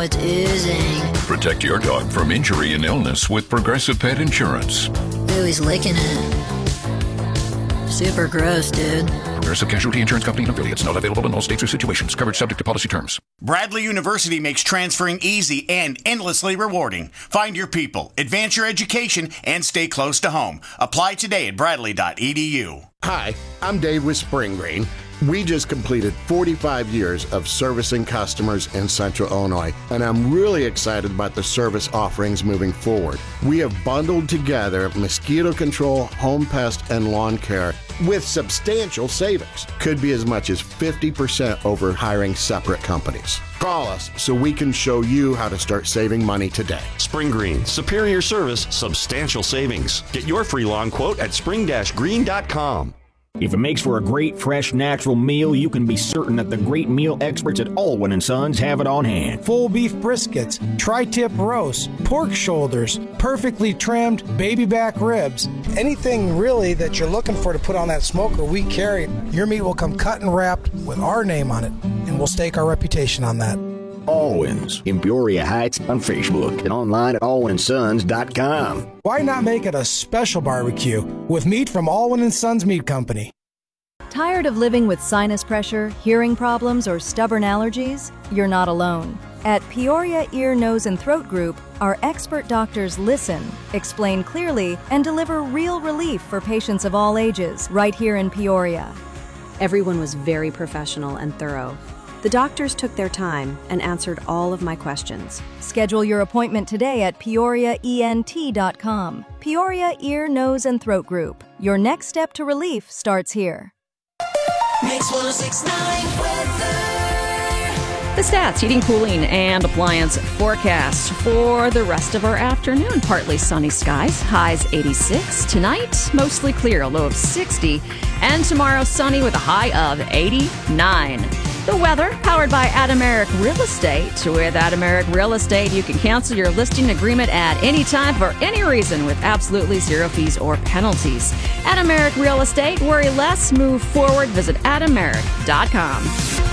now it's oozing. Protect your dog from injury and illness with Progressive Pet Insurance. Ooh, he's licking it. Super gross, dude. Progressive Casualty Insurance Company and affiliates. Not available in all states or situations. Covered subject to policy terms. Bradley University makes transferring easy and endlessly rewarding. Find your people, advance your education, and stay close to home. Apply today at bradley.edu. Hi, I'm Dave with Spring Green. We just completed 45 years of servicing customers in Central Illinois, and I'm really excited about the service offerings moving forward. We have bundled together mosquito control, home pest, and lawn care with substantial savings. Could be as much as 50% over hiring separate companies. Call us so we can show you how to start saving money today. Spring Green, superior service, substantial savings. Get your free lawn quote at spring-green.com. If it makes for a great, fresh, natural meal, you can be certain that the great meal experts at Alwyn & Sons have it on hand. Full beef briskets, tri-tip roasts, pork shoulders, perfectly trimmed baby back ribs. Anything really that you're looking for to put on that smoker, we carry. Your meat will come cut and wrapped with our name on it, and we'll stake our reputation on that. Alwyn's in Peoria Heights on Facebook and online at alwynsons.com. Why not make it a special barbecue with meat from Alwyn & Sons Meat Company? Tired of living with sinus pressure, hearing problems, or stubborn allergies? You're not alone. At Peoria Ear, Nose, and Throat Group, our expert doctors listen, explain clearly, and deliver real relief for patients of all ages right here in Peoria. Everyone was very professional and thorough. The doctors took their time and answered all of my questions. Schedule your appointment today at PeoriaENT.com. Peoria Ear, Nose, and Throat Group. Your next step to relief starts here. Mix 106.9 weather. The Stats heating, cooling, and appliance forecast for the rest of our afternoon. Partly sunny skies, highs 86. Tonight, mostly clear, a low of 60. And tomorrow, sunny with a high of 89. The weather, powered by Adameric Real Estate. With Adameric Real Estate, you can cancel your listing agreement at any time for any reason with absolutely zero fees or penalties. Adameric Real Estate, worry less, move forward. Visit adameric.com.